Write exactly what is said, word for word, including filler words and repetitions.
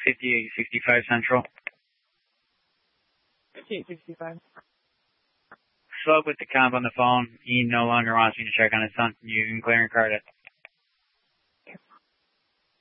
fifty-eight sixty-five Central. fifty-eight sixty-five. Spoke with the comp on the phone. He no longer wants me to check on his son. You can clear and card it.